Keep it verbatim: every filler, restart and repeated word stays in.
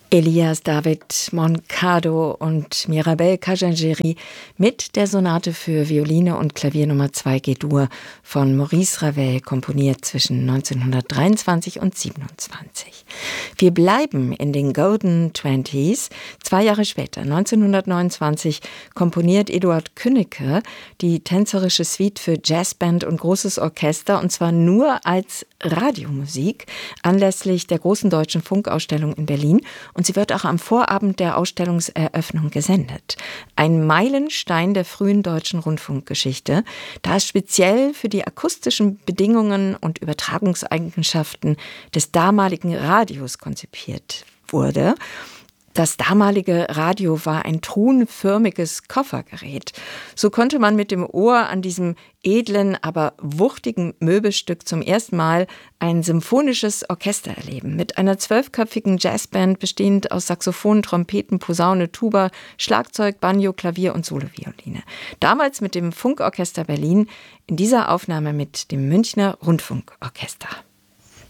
Elias David Moncado und Mirabel Kajangeri mit der Sonate für Violine und Klavier Nummer zwei G-Dur von Maurice Ravel, komponiert zwischen neunzehnhundertdreiundzwanzig und siebenundzwanzig. Wir bleiben in den Golden Twenties. Zwei Jahre später, neunzehnhundertneunundzwanzig, komponiert Eduard Künneke die tänzerische Suite für Jazzband und großes Orchester, und zwar nur als Radiomusik anlässlich der großen Deutschen Funkausstellung in Berlin. Und sie wird auch am Vorabend der Ausstellungseröffnung gesendet. Ein Meilenstein der frühen deutschen Rundfunkgeschichte, da es speziell für die akustischen Bedingungen und Übertragungseigenschaften des damaligen Radios konzipiert wurde. Das damalige Radio war ein truhenförmiges Koffergerät. So konnte man mit dem Ohr an diesem edlen, aber wuchtigen Möbelstück zum ersten Mal ein symphonisches Orchester erleben. Mit einer zwölfköpfigen Jazzband bestehend aus Saxophon, Trompeten, Posaune, Tuba, Schlagzeug, Banjo, Klavier und Solovioline. Damals mit dem Funkorchester Berlin, in dieser Aufnahme mit dem Münchner Rundfunkorchester.